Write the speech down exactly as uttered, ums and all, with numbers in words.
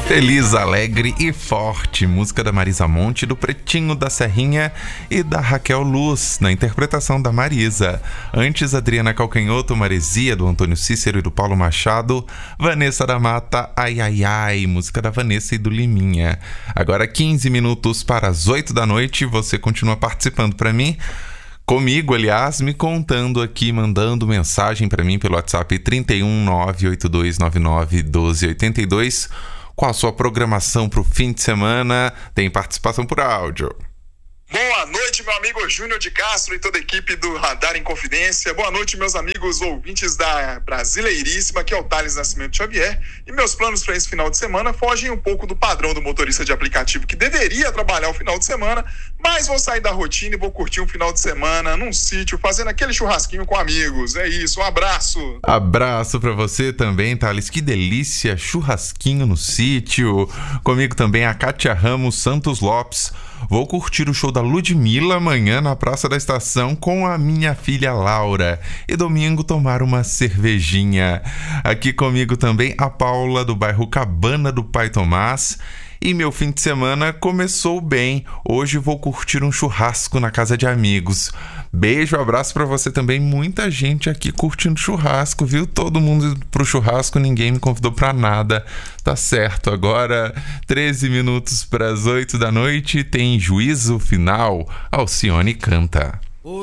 Feliz, alegre e forte, música da Marisa Monte, do Pretinho da Serrinha e da Raquel Luz, na interpretação da Marisa. Antes, Adriana Calcanhoto, Maresia, do Antônio Cícero e do Paulo Machado. Vanessa da Mata, Ai Ai Ai, música da Vanessa e do Liminha. Agora quinze minutos para as oito da noite, você continua participando para mim. Comigo, aliás, me contando aqui, mandando mensagem para mim pelo WhatsApp trinta e um, nove oito dois nove nove, doze oitenta e dois. Qual a sua programação para o fim de semana? Tem participação por áudio. Boa noite, meu amigo Júnior de Castro e toda a equipe do Radar em Confidência. Boa noite, meus amigos ouvintes da Brasileiríssima, que é o Thales Nascimento Xavier. E meus planos para esse final de semana fogem um pouco do padrão do motorista de aplicativo que deveria trabalhar o final de semana, mas vou sair da rotina e vou curtir um final de semana num sítio, fazendo aquele churrasquinho com amigos. É isso, um abraço. Abraço para você também, Thales. Que delícia, churrasquinho no sítio. Comigo também a Kátia Ramos Santos Lopes. Vou curtir o show da Ludmilla amanhã na Praça da Estação com a minha filha Laura. E domingo tomar uma cervejinha. Aqui comigo também a Paula, do bairro Cabana do Pai Tomás. E meu fim de semana começou bem. Hoje vou curtir um churrasco na casa de amigos. Beijo, abraço pra você também. Muita gente aqui curtindo churrasco, viu? Todo mundo pro churrasco, ninguém me convidou pra nada. Tá certo, agora treze minutos para as oito da noite tem Juízo Final. Alcione canta.